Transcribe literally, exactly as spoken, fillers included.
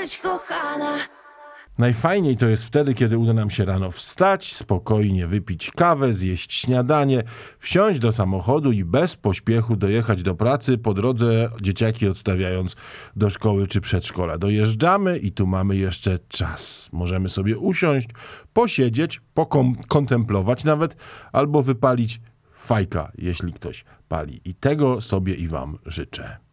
być kochana. Najfajniej to jest wtedy, kiedy uda nam się rano wstać, spokojnie wypić kawę, zjeść śniadanie, wsiąść do samochodu i bez pośpiechu dojechać do pracy, po drodze dzieciaki odstawiając do szkoły czy przedszkola. Dojeżdżamy i tu mamy jeszcze czas. Możemy sobie usiąść, posiedzieć, pokontemplować nawet, albo wypalić fajka, jeśli ktoś pali. I tego sobie i wam życzę.